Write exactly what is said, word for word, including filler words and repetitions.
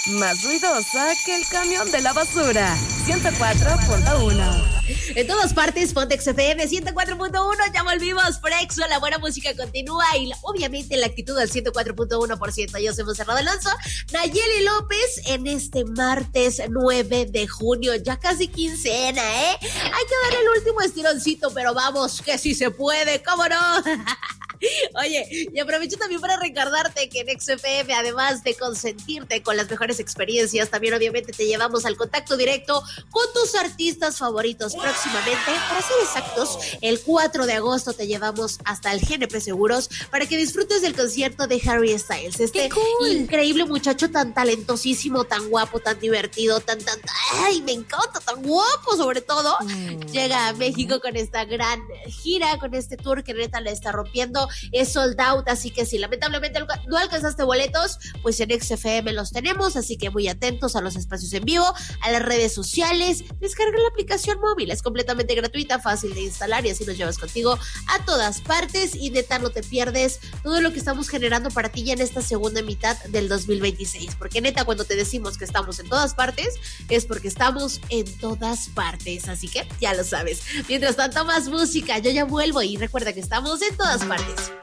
más ruidosa que el camión de la basura. ciento cuatro punto uno. En todas partes, Pontex F M ciento cuatro punto uno. Ya volvimos, Frexo. La buena música continúa y la, obviamente la actitud del ciento cuatro punto uno por ciento. Yo soy Monserrat Alonso. Nayeli López en este martes nueve de junio. Ya casi quincena, ¿eh? Hay que darle el último estironcito, pero vamos, que sí se puede, ¿cómo no? Oye, y aprovecho también para recordarte que en X F M, además de consentirte con las mejores experiencias, también obviamente te llevamos al contacto directo con tus artistas favoritos. Próximamente, para ser exactos, el cuatro de agosto te llevamos hasta el G N P Seguros para que disfrutes del concierto de Harry Styles. Este cool. Increíble muchacho tan talentosísimo, tan guapo, tan divertido, tan, tan, ay, me encanta, tan guapo sobre todo. Mm. Llega a México con esta gran gira, con este tour que neta la está rompiendo. Es sold out, así que si lamentablemente no alcanzaste boletos, pues en X F M los tenemos, así que muy atentos a los espacios en vivo, a las redes sociales. Descarga la aplicación móvil, es completamente gratuita, fácil de instalar y así nos llevas contigo a todas partes y neta no te pierdes todo lo que estamos generando para ti ya en esta segunda mitad del dos mil veintiséis, porque neta cuando te decimos que estamos en todas partes es porque estamos en todas partes, así que ya lo sabes. Mientras tanto, más música, yo ya vuelvo y recuerda que estamos en todas partes.